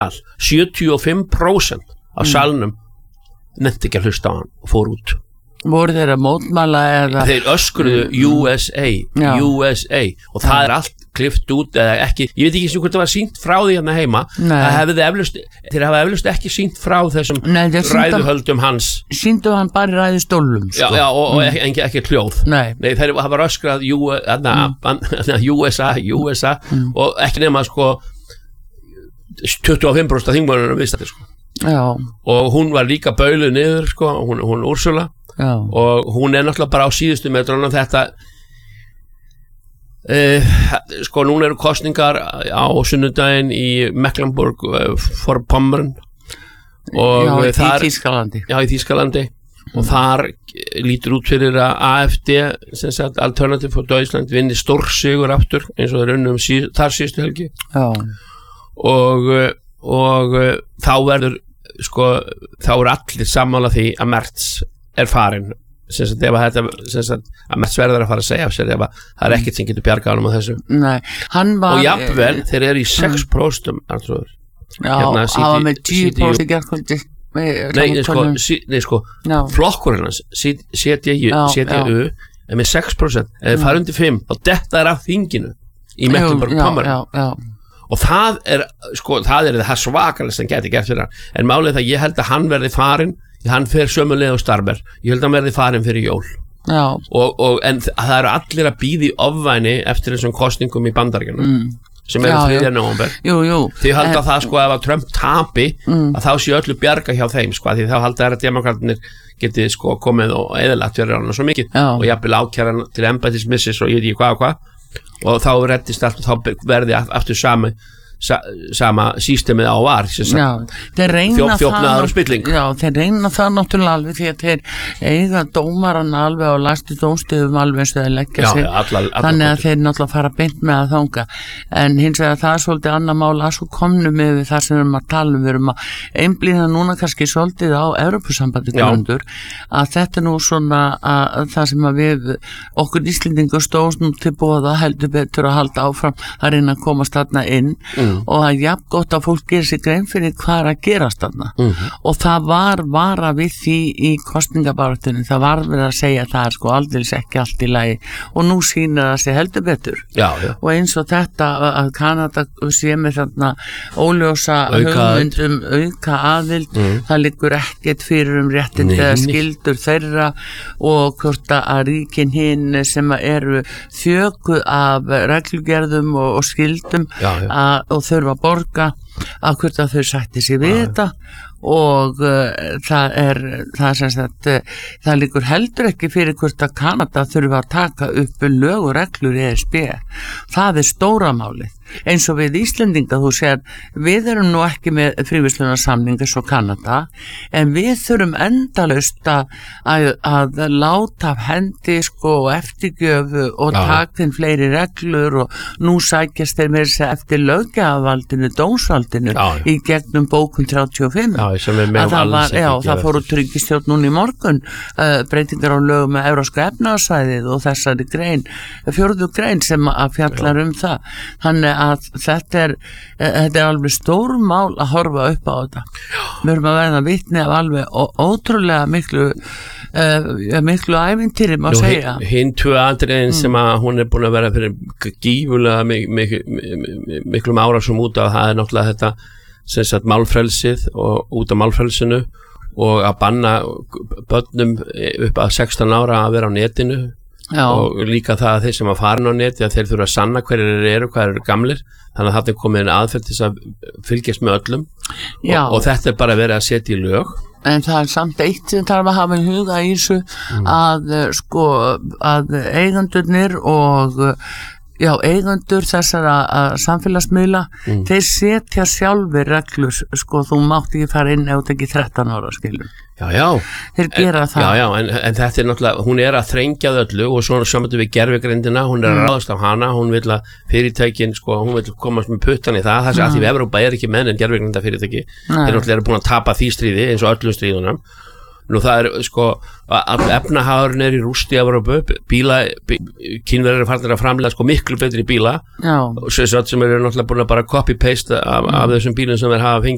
75% af salnum nefndi ekki að hlusta á hann og fór út. Voru þeir að mótmæla eða þeir öskruðu USA og það allt klift út eða ekki, ég veit ekki hvort það var sýnt frá því hérna heima. Þeir hafa eflaust ekki sýnt frá þessum ræðuhöldum hans. Sýndu hann bara í ræðustólum sko. Já, og ekki hljóð. Nei, þeir hafa öskrað USA og ekki nema sko 25% af þingmönnunum visst þetta sko. Já. Og hún var líka bauluð niður sko, hún Úrsula. Já. Og hún náttúrulega bara á síðustu metrunum þetta sko núna eru kosningar á sunnudaginn í Mecklenburg-Vorpommern og í Þýskalandi. Já, í Þýskalandi og þar lítur út fyrir að AfD sem sagt Alternative for Deutschland vinni stórsigur aftur eins og þeir unnum þar síðustu helgi. Já. Og þá verður sko þá eru allir sammála því að Merz farin sem sagt að Merz verður að fara að segja af sér ef það ekkert sem getur bjargað honum á þessu. Nei, hann var og jafnvel þeir eru í 6% Arnþrúður. Já, hann var með 10% í gerðkvöldi. Nei, sko flokkurinn hans CDU með 6% eða fara undir 5 og þetta af þinginu í Mecklenburg-Vorpommern. Og það það svakalega sem geti gert fyrir hann en málið það ég held að hann verði farin hann fer sömulega á Starmer ég held að hann verði farin fyrir jól. Já. En það eru allir að bíða í ofvæni eftir þessum kosningum í Bandaríkjunum sem eru 3. nóvember. Því halda það sko ef að Trump tapi að þá sé öllu bjarga hjá þeim sko því þá halda að demokratarnir geti sko komið og eðalagt fyrir hann svo mikið og jafnvel ákæra til embættismissis og ég veit ekki hvað og þá reddist allt og þá verði aftur sama sístemið á var þjófnaður og spilling. Já, þeir reyna það náttúrulega alveg því að þeir eiga dómaran alveg og læstu dómstöðum alveg eins og þeir leggja sig þannig að þeir náttúrulega fara beint með að þanga en hins vegar það svolítið annar mál að svo komnum við það sem við erum að tala við erum að einblína núna kannski svolítið á Evrópusambandi grundur að þetta nú svona að það sem að við okkur Íslendingur stóðst nú til boða heldur betur að halda áfram að reyna að komast þarna inn og það jafn gott að fólk gerir sig grein fyrir hvað að gerast þarna og það var vara við því í kosningabaráttunni, það var verið að segja að það sko aldeilis ekki allt í lagi og nú sýnir það sig heldur betur og eins og þetta að Kanada sé með þarna óljósa hugmyndum auka aðild það liggur ekkert fyrir réttindi eða skyldur þeirra og hvort að ríkin hinn sem eru þjökuð af reglugerðum og skildum og þurfa að borga að hvort að þau sætti sig við þetta og það liggur heldur ekki fyrir hvort að Kanada þurfa að taka upp lög og reglur í ESB það stóra málið eins og við Íslendinga þú sér við erum nú ekki með fríverslunarsamning eins og Kanada en við þurfum endalaust að láta af hendi sko og eftirgjöfu og taka inn fleiri reglur og nú sækjast þeir með þess að eftir löggjafarvaldinu dómsvaldinu í gegnum bókun 35 það fór út ríkisstjórn núna í morgun breytingar á lögum með Evrópska efnahagssvæðið og þessari grein 4. grein sem að fjallar það þannig að þetta er alveg stór mál að horfa upp á þetta við erum að verða vitni af alveg ótrúlega miklu ævintýri má segja hinn 2 atriðin sem að hún búin að vera fyrir gífulega miklum árásum út af það náttúrulega þetta sem sagt málfrelsið og út af málfrelsinu og að banna börnum upp að 16 ára að vera á netinu og líka það að þeir sem að fara á neti að þeir þurfa að sanna hverjir eru, hvað eru gamlir þannig að þetta komið en aðferð til að fylgjast með öllum og þetta bara verið að setja í lög en það samt eitt sem þarf að hafa í huga í þessu að eigandurnir og eigendur þessara samfélagsmiðla þeir setja sjálfur reglur sko þú mátt ekki fara inn ef þú ekki 13 ára skilur þeir gera það en þetta náttúrulega, hún að þrengja öllu og svona saman við gervigreindina hún að ráðast á hana, hún vil að fyrirtækin sko, hún vil komast með puttan í það þess að því Evrópa ekki menn en gervigreinda fyrirtæki þeir náttúrulega búin að tapa því stríði eins og öllum stríðunum nú það sko all efnahagurinn í rúst í Evrópu Kínverjar farnir að framleiða sko miklu betri bíla sem eru náttúrulega búin að bara copy-paste af þessum bílum sem þeir hafa fengið